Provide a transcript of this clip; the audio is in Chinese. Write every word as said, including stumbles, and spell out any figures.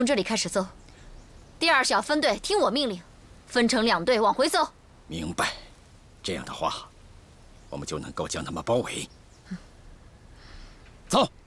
从这里开始搜。第二小分队听我命令，分成两队往回搜。 明白。这样的话，我们就能够将他们包围。走。